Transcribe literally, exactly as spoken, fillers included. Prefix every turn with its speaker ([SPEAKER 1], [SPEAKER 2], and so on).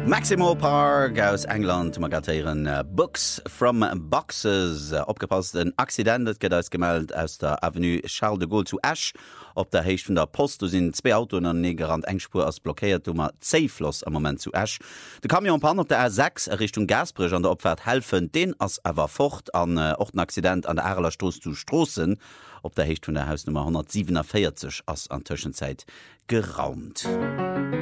[SPEAKER 1] Maximo Park aus England magatieren uh, Books from Boxes uh, opgepasst en Accidentet gët als gemeldt aus der Avenue Charles de Gaulle zu Ash op der Hecht vun der Post sinn zwei Autoen an negerrand engspur ass blockéiert ummer Zeifloss am moment zu Ash. De Kamion Pan op der R sechs Richtung Gasbrich an der Opfahrt helfen den ass awer fort an uh, ochchten Accident an der Erler Stoß zu Strossen op der Hecht vun der Hausnummer hundertsiebenundvierzig ass an Tschenzeit geraumt.